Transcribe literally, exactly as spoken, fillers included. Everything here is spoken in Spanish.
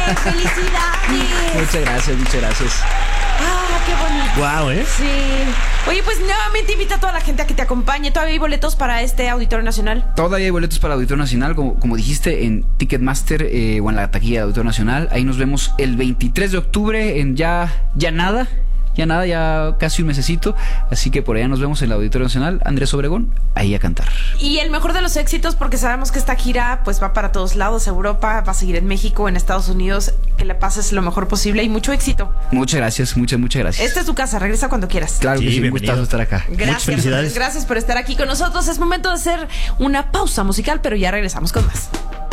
¡Felicidades! Muchas gracias, muchas gracias. ¡Ah, qué bonito! Wow, ¿eh? Sí. Oye, pues nuevamente invita a toda la gente a que te acompañe. ¿Todavía hay boletos para este Auditorio Nacional? Todavía hay boletos para el Auditorio Nacional, como, como dijiste, en Ticketmaster eh, o en la taquilla del Auditorio Nacional. Ahí nos vemos el veintitrés de octubre en ya, ya nada. Ya nada, ya casi un mesecito. Así que por allá nos vemos en el Auditorio Nacional. Andrés Obregón, ahí a cantar. Y el mejor de los éxitos, porque sabemos que esta gira pues va para todos lados. Europa, va a seguir en México, en Estados Unidos. Que le pases lo mejor posible y mucho éxito. Muchas gracias, muchas, muchas gracias. Esta es tu casa, regresa cuando quieras. Claro que Sí, sí, un bienvenido. gustazo estar acá. Muchas Gracias, felicidades. gracias por estar aquí con nosotros. Es momento de hacer una pausa musical, pero ya regresamos con más.